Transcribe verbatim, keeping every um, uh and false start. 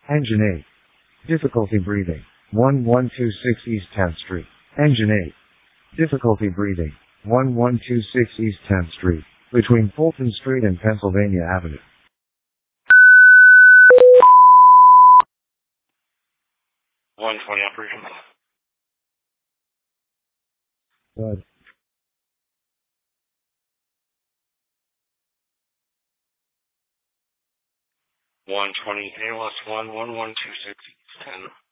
Engine eight. Difficulty breathing. one one two six East tenth Street. Engine eight. Difficulty breathing. one one two six East tenth Street. Between Fulton Street and Pennsylvania Avenue. one twenty operation. Good. one twenty A L S one one one two six ten.